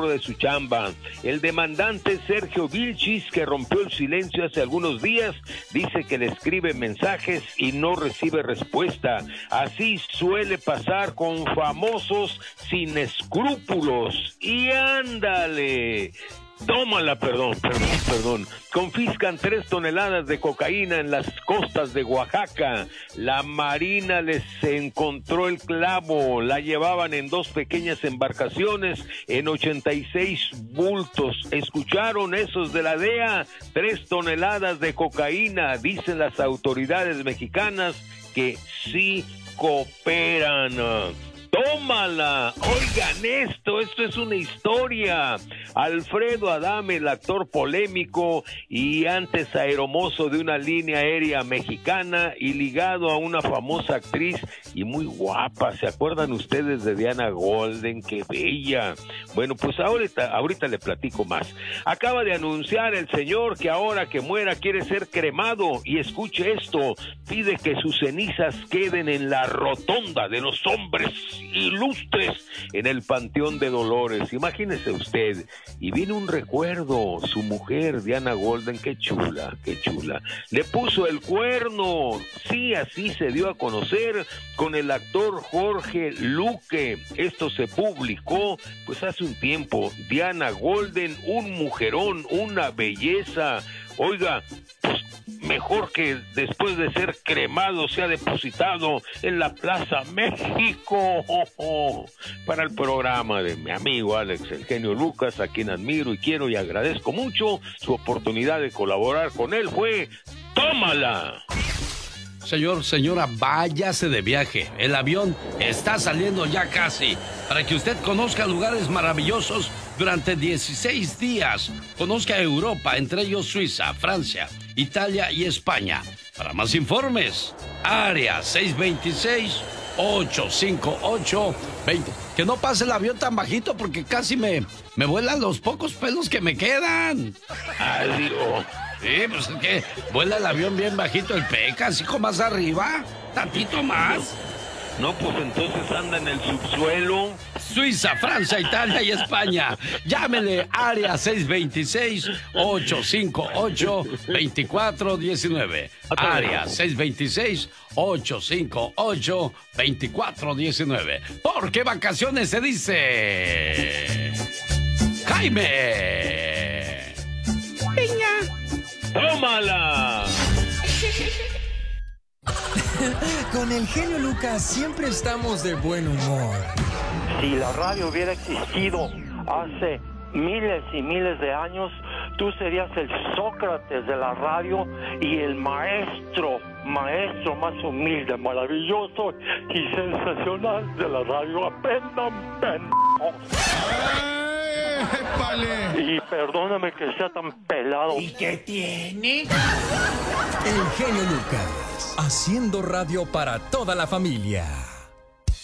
de su chamba. El demandante Sergio Vilchis, que rompió el silencio hace algunos días, dice que le escribe mensajes y no recibe respuesta. Así suele pasar con famosos sin escrúpulos. Y ándale. Tómala, perdón. Confiscan 3 toneladas de cocaína en las costas de Oaxaca. La Marina les encontró el clavo. La llevaban en 2 pequeñas embarcaciones en 86 bultos. ¿Escucharon esos de la DEA? 3 toneladas de cocaína. Dicen las autoridades mexicanas que sí cooperan. ¡Tómala! Oigan esto es una historia. Alfredo Adame, el actor polémico y antes aeromozo de una línea aérea mexicana y ligado a una famosa actriz y muy guapa. ¿Se acuerdan ustedes de Diana Golden? ¡Qué bella! Bueno, pues ahorita le platico más. Acaba de anunciar el señor que ahora que muera quiere ser cremado. Y escuche esto, pide que sus cenizas queden en la rotonda de los hombres ilustres en el Panteón de Dolores. Imagínese usted, y viene un recuerdo, su mujer Diana Golden, qué chula, le puso el cuerno. Sí, así se dio a conocer con el actor Jorge Luque. Esto se publicó pues hace un tiempo. Diana Golden, un mujerón, una belleza. Oiga, pues mejor que después de ser cremado sea depositado en la Plaza México. Para el programa de mi amigo Alex El Genio Lucas, a quien admiro y quiero y agradezco mucho su oportunidad de colaborar con él, fue tómala. Señora, váyase de viaje. El avión está saliendo ya casi. Para que usted conozca lugares maravillosos durante 16 días. Conozca Europa, entre ellos Suiza, Francia, Italia y España. Para más informes, área 626-858-20. Que no pase el avión tan bajito porque casi me vuelan los pocos pelos que me quedan. Adiós. Sí, pues es que vuela el avión bien bajito el Peca, así como más arriba, tantito más. No, pues entonces anda en el subsuelo. Suiza, Francia, Italia y España. Llámele área 626-858-2419. Área 626-858-2419. Porque vacaciones se dice... Jaime. Piña. ¡Tómala! Con el genio Lucas siempre estamos de buen humor. Si la radio hubiera existido hace miles y miles de años, tú serías el Sócrates de la radio y el maestro más humilde, maravilloso y sensacional de la radio. Aprendan, pendejos. Y perdóname que sea tan pelado. ¿Y qué tiene? El genio Lucas, haciendo radio para toda la familia.